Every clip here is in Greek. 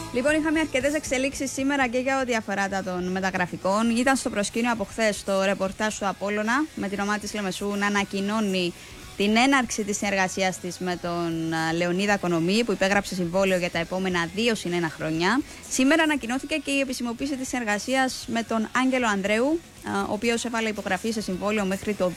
Λοιπόν, είχαμε αρκετές εξελίξεις σήμερα και για ό,τι αφορά τα των μεταγραφικών. Ήταν στο προσκήνιο από χθες το ρεπορτάζ του Απόλλωνα με την ομάδα της Λεμεσού να ανακοινώνει την έναρξη της συνεργασίας της με τον Λεωνίδα Κονομή, που υπέγραψε συμβόλαιο για τα επόμενα 2+1 χρόνια. Σήμερα ανακοινώθηκε και η επισημοποίηση της συνεργασίας με τον Άγγελο Ανδρέου, ο οποίος έβαλε υπογραφή σε συμβόλαιο μέχρι το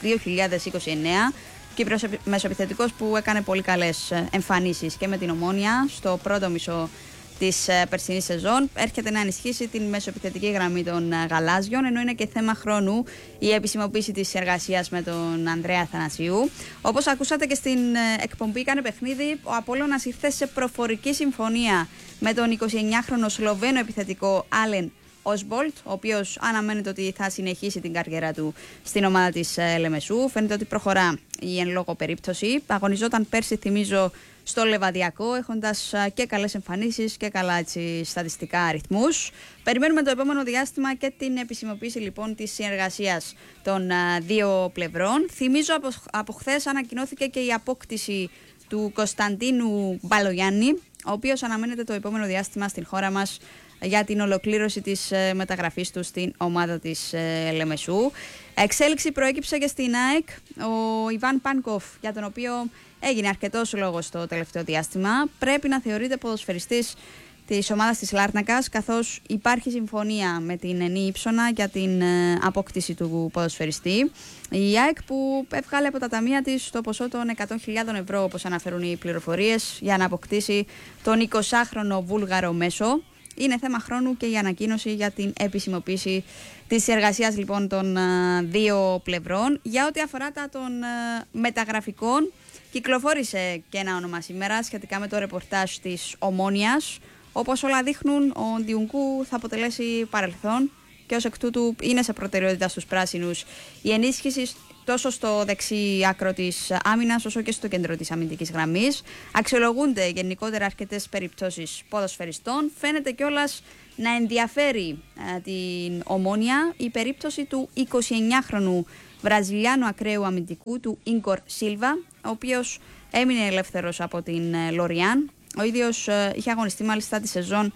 2029. Κύπρος μεσοεπιθετικός που έκανε πολύ καλές εμφανίσεις και με την Ομόνοια στο πρώτο μισό της περσινής σεζόν. Έρχεται να ενισχύσει την μεσοεπιθετική γραμμή των γαλάζιων, ενώ είναι και θέμα χρόνου η επισημοποίηση της συνεργασίας με τον Ανδρέα Θανασίου. Όπως ακούσατε και στην εκπομπή Κάνε Παιχνίδι, ο Απόλλωνας ήρθε σε προφορική συμφωνία με τον 29χρονο Σλοβαίνο επιθετικό Άλεν Οσμπολτ, ο οποίος αναμένεται ότι θα συνεχίσει την καριέρα του στην ομάδα της Λεμεσού. Φαίνεται ότι προχωρά η εν λόγω περίπτωση. Αγωνιζόταν πέρσι, θυμίζω, στο Λεβαδιακό, έχοντας και καλές εμφανίσεις και καλά στατιστικά αριθμούς. Περιμένουμε το επόμενο διάστημα και την επισημοποίηση λοιπόν της συνεργασίας των δύο πλευρών. Θυμίζω από χθες ανακοινώθηκε και η απόκτηση του Κωνσταντίνου Μπαλογιάννη, ο οποίος αναμένεται το επόμενο διάστημα στην χώρα μας για την ολοκλήρωση της μεταγραφής του στην ομάδα της Λεμεσού. Εξέλιξη προέκυψε και στην ΑΕΚ. Ο Ιβάν Πάνκοφ, για τον οποίο έγινε αρκετός λόγος το τελευταίο διάστημα, πρέπει να θεωρείται ποδοσφαιριστής της ομάδας της Λάρνακας, καθώς υπάρχει συμφωνία με την Ενή Ήψονα για την απόκτηση του ποδοσφαιριστή. Η ΑΕΚ που έβγαλε από τα ταμεία της το ποσό των 100.000 ευρώ, όπως αναφέρουν οι πληροφορίες, για να αποκτήσει τον 20χρονο Βούλγαρο μέσο. Είναι θέμα χρόνου και η ανακοίνωση για την επισημοποίηση της εργασίας λοιπόν των δύο πλευρών. Για ό,τι αφορά τα των μεταγραφικών, κυκλοφόρησε και ένα όνομα σήμερα σχετικά με το ρεπορτάζ της Ομόνοιας. Όπως όλα δείχνουν, ο Ντιουνκού θα αποτελέσει παρελθόν και ως εκ τούτου είναι σε προτεραιότητα στους πράσινους η ενίσχυση τόσο στο δεξί άκρο της άμυνας όσο και στο κέντρο της αμυντικής γραμμής. Αξιολογούνται γενικότερα αρκετές περιπτώσεις ποδοσφαιριστών. Φαίνεται κιόλας να ενδιαφέρει την Ομόνοια η περίπτωση του 29χρονου Βραζιλιάνου ακραίου αμυντικού, του Ίνκορ Σίλβα, ο οποίος έμεινε ελεύθερος από την Λοριάν. Ο ίδιος είχε αγωνιστεί μάλιστα τη σεζόν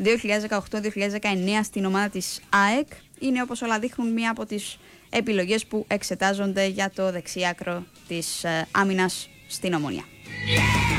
2018-2019 στην ομάδα της ΑΕΚ. Είναι, όπως όλα δείχνουν, μία από τις επιλογές που εξετάζονται για το δεξιάκρο της άμυνας στην Ομόνοια.